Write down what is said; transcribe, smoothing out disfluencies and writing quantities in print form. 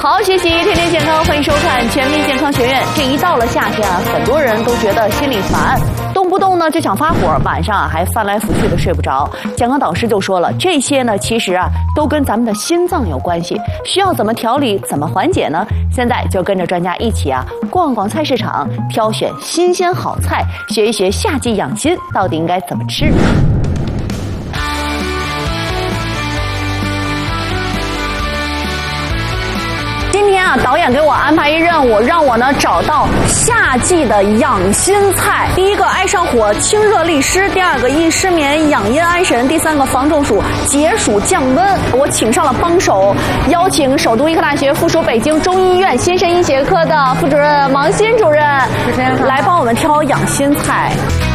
好好学习，天天健康，欢迎收看全民健康学院。这一到了夏天啊，很多人都觉得心里烦，动不动呢就想发火，晚上还翻来覆去的睡不着。健康导师就说了，这些呢其实都跟咱们的心脏有关系，需要怎么调理，怎么缓解呢？现在就跟着专家一起逛逛菜市场，挑选新鲜好菜，学一学夏季养心到底应该怎么吃。今天导演给我安排一任务，让我呢找到夏季的养心菜。第一个爱上火清热利湿，第二个易失眠养阴安神，第三个防中暑解暑降温。我请上了帮手，邀请首都医科大学附属北京中医院心肾医学科的副主任王鑫主任来帮我们挑养心菜。